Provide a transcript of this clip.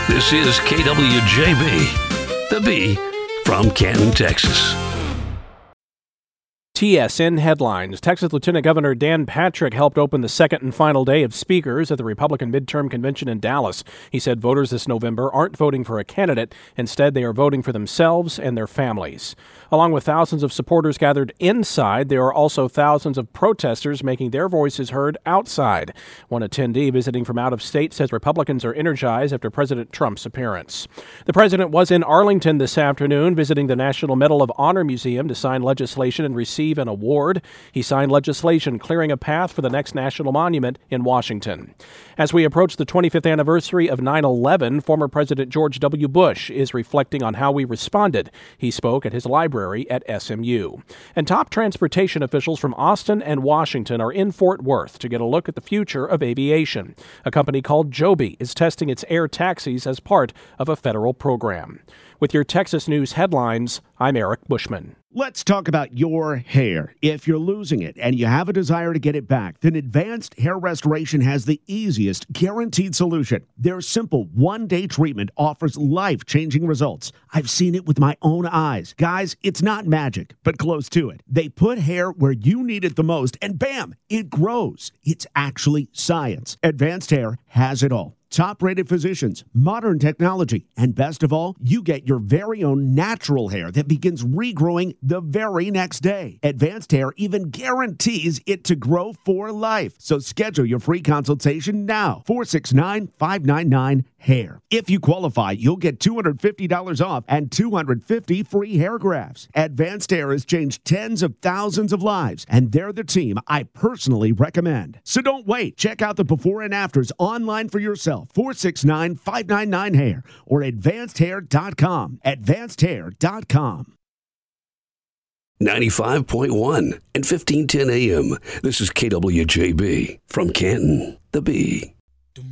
This is KWJB, the B from Canton, Texas. TSN headlines. Texas Lieutenant Governor Dan Patrick helped open the second and final day of speakers at the Republican midterm convention in Dallas. He said voters this November aren't voting for a candidate. Instead, they are voting for themselves and their families. Along with thousands of supporters gathered inside, there are also thousands of protesters making their voices heard outside. One attendee visiting from out of state says Republicans are energized after President Trump's appearance. The president was in Arlington this afternoon visiting the National Medal of Honor Museum to sign legislation and receive an award. He signed legislation clearing a path for the next national monument in Washington. As we approach the 25th anniversary of 9/11, former President George W. Bush is reflecting on how we responded. He spoke at his library at SMU. And top transportation officials from Austin and Washington are in Fort Worth to get a look at the future of aviation. A company called Joby is testing its air taxis as part of a federal program. With your Texas News headlines, I'm Eric Bushman. Let's talk about your hair. If you're losing it and you have a desire to get it back, then Advanced Hair Restoration has the easiest, guaranteed solution. Their simple one-day treatment offers life-changing results. I've seen it with my own eyes. Guys, it's not magic, but close to it. They put hair where you need it the most, and bam, it grows. It's actually science. Advanced Hair has it all. Top-rated physicians, modern technology, and best of all, you get your very own natural hair that begins regrowing the very next day. Advanced Hair even guarantees it to grow for life. So schedule your free consultation now. 469-599-HAIR. If you qualify, you'll get $250 off and 250 free hair grafts. Advanced Hair has changed tens of thousands of lives, and they're the team I personally recommend. So don't wait. Check out the before and afters online for yourself. 469-599-HAIR or advancedhair.com. Advancedhair.com. 95.1 and 1510 AM. This is KWJB from Canton, the B.